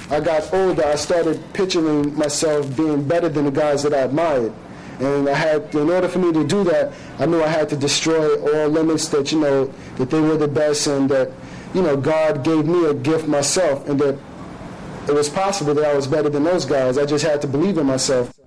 I got older, I started picturing myself being better than the guys that I admired. And in order for me to do that, I knew I had to destroy all limits that, that they were the best, and that, God gave me a gift myself, and that it was possible that I was better than those guys. I just had to believe in myself.